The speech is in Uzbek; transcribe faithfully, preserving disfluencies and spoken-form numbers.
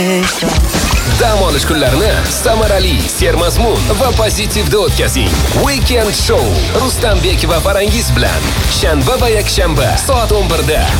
Dam olish kunlarini samarali, sermazmun va pozitivda o'tkazing. Weekend Show Ruslanbek va Farangiz bilan shanba va yakshanba soat o'n birda